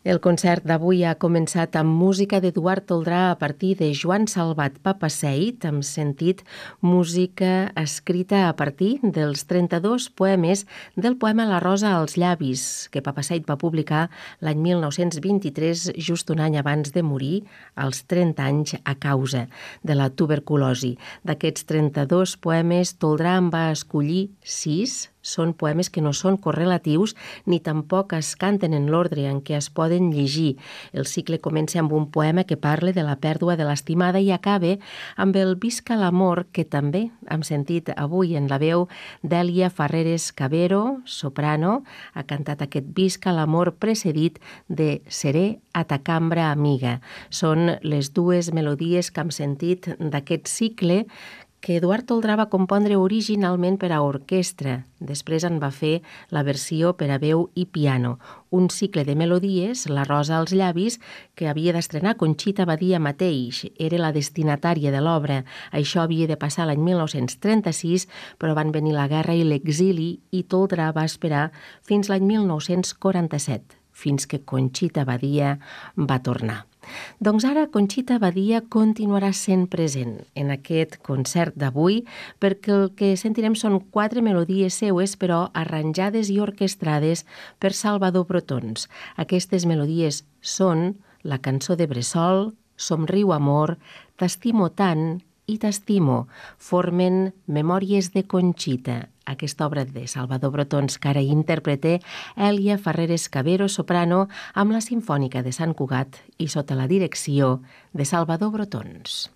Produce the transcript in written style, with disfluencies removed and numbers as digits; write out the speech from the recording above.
El concert d'avui ha començat amb música d'Eduard Toldrà a partir de Joan Salvat Papasseit, amb sentit música escrita a partir dels 32 poemes del poema La rosa als llavis, que Papasseit va publicar l'any 1923, just un any abans de morir, als 30 anys, a causa de la tuberculosi. D'aquests 32 poemes, Toldrà en va escollir 6. Són poemes que no són correlatius ni tampoc es canten en l'ordre en què es poden llegir. El cicle comença amb un poema que parla de la pèrdua de l'estimada i acaba amb el Visca l'amor, que també hem sentit avui en la veu d'Èlia Farreres Cabero, soprano. Ha cantat aquest Visca l'amor precedit de Seré a ta cambra amiga. Són les dues melodies que hem sentit d'aquest cicle que Eduard Toldrà va compondre originalment per a orquestra. Després en va fer la versió per a veu i piano. Un cicle de melodies, La rosa als llavis, que havia d'estrenar Conxita Badia mateix. Era la destinatària de l'obra. Això havia de passar l'any 1936, però van venir la guerra i l'exili i Toldrà va esperar fins l'any 1947, fins que Conxita Badia va tornar. Doncs ara Conxita Badia continuarà sent present en aquest concert d'avui perquè el que sentirem són 4 melodies seues però arranjades i orquestrades per Salvador Brotons. Aquestes melodies són la cançó de Bressol, Somriu amor, T'estimo tant i T'estimo. Formen Memòries de Conxita, aquesta obra de Salvador Brotons que ara interpreta Èlia Farreres Cabero, soprano, amb la Simfònica de Sant Cugat i sota la direcció de Salvador Brotons.